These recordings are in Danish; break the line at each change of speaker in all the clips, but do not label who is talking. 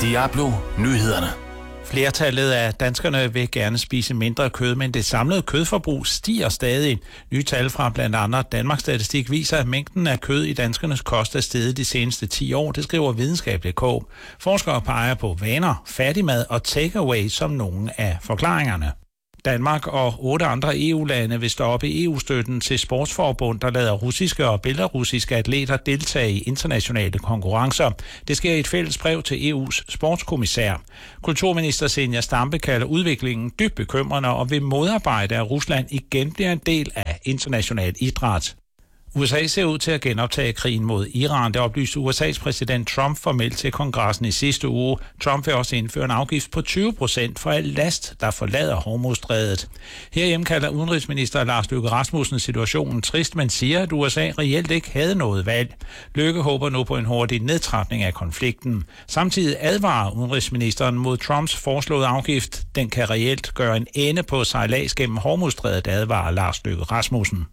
Diablo Nyhederne.
Flertallet af danskerne vil gerne spise mindre kød, men det samlede kødforbrug stiger stadig. Nye tal fra blandt andet Danmarks Statistik viser, at mængden af kød i danskernes kost er steget de seneste 10 år, det skriver Videnskab.dk. Forskere peger på vaner, fattigmad og takeaway som nogle af forklaringerne. Danmark og 8 andre EU-lande vil stoppe EU-støtten til sportsforbund, der lader russiske og belarusiske atleter deltage i internationale konkurrencer. Det sker i et fælles brev til EU's sportskommissær. Kulturminister Zenia Stampe kalder udviklingen dybt bekymrende og vil modarbejde, at Rusland igen bliver en del af international idræt. USA ser ud til at genoptage krigen mod Iran. Det oplyste USA's præsident Trump formelt til kongressen i sidste uge. Trump vil også indføre en afgift på 20% for al last, der forlader Hormuzstrædet. Herhjemme kalder udenrigsminister Lars Løkke Rasmussen situationen trist, men siger, at USA reelt ikke havde noget valg. Løkke håber nu på en hurtig nedtrapning af konflikten. Samtidig advarer udenrigsministeren mod Trumps foreslåede afgift. Den kan reelt gøre en ende på sejlads gennem Hormuzstrædet, advarer Lars Løkke Rasmussen.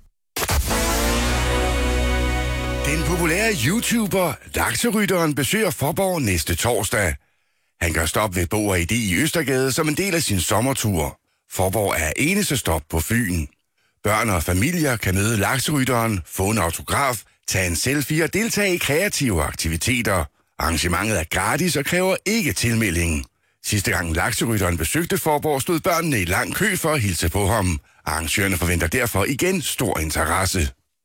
Den populære YouTuber Lakserytteren besøger Faaborg næste torsdag. Han gør stop ved Bo & ID i Østergade som en del af sin sommertur. Faaborg er eneste stop på Fyn. Børn og familier kan møde Lakserytteren, få en autograf, tage en selfie og deltage i kreative aktiviteter. Arrangementet er gratis og kræver ikke tilmelding. Sidste gang Lakserytteren besøgte Faaborg, stod børnene i lang kø for at hilse på ham. Arrangørerne forventer derfor igen stor interesse.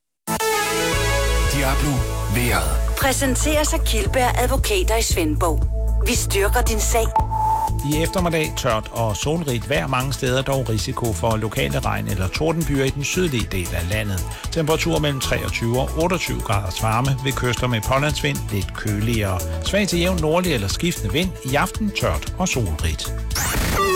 Diablo vejret.
Præsenteres af Kildberg Advokater i Svendborg. Vi styrker din sag.
I eftermiddag tørt og solrigt vejr mange steder, dog risiko for lokale regn- eller tordenbyer i den sydlige del af landet. Temperatur mellem 23 og 28 graders varme, ved kyster med pålandsvind lidt køligere. Svag til jævn nordlig eller skiftende vind, i aften tørt og solrigt.